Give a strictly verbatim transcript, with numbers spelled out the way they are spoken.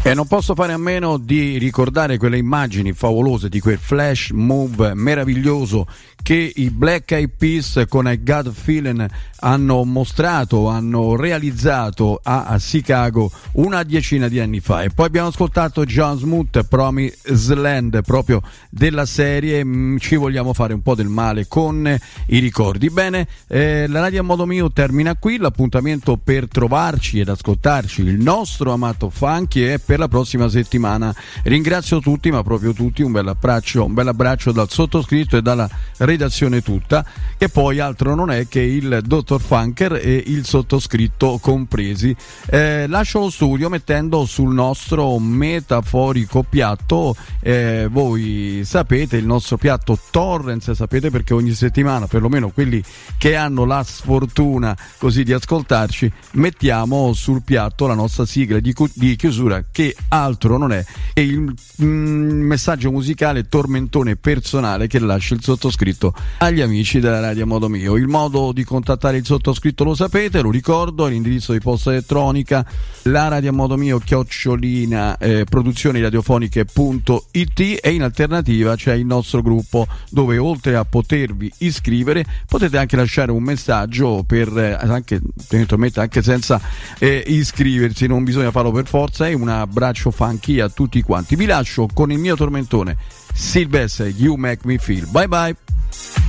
E non posso fare a meno di ricordare quelle immagini favolose di quel flash move meraviglioso che i Black Eyed Peas con I Got a Feeling hanno mostrato, hanno realizzato a, a Chicago una decina di anni fa. E poi abbiamo ascoltato John Smoot, Promised Land, proprio della serie mh, Ci vogliamo fare un po' del male con eh, i ricordi. Bene, eh, la radio a modo mio termina qui, l'appuntamento per trovarci ed ascoltarci il nostro amato funky è per la prossima settimana. Ringrazio tutti, ma proprio tutti, un bel abbraccio, un bel abbraccio dal sottoscritto e dalla redazione tutta, che poi altro non è che il dottor Funker e il sottoscritto compresi. Eh, lascio lo studio mettendo sul nostro metaforico piatto, eh, voi sapete, il nostro piatto Torrens, sapete, perché ogni settimana, perlomeno quelli che hanno la sfortuna così di ascoltarci, mettiamo sul piatto la nostra sigla di, cu- di chiusura, che altro non è che il mm, messaggio musicale tormentone personale che lascia il sottoscritto agli amici della radio a modo mio. Il modo di contattare il sottoscritto lo sapete, lo ricordo, l'indirizzo di posta elettronica la radio a modo mio chiocciolina eh, produzioni radiofoniche punto it, e in alternativa c'è il nostro gruppo dove oltre a potervi iscrivere potete anche lasciare un messaggio per eh, anche eventualmente anche senza eh, iscriversi, non bisogna farlo per forza. E un abbraccio funky a tutti quanti. Vi lascio con il mio tormentone Silvestre, You Make Me Feel. Bye bye.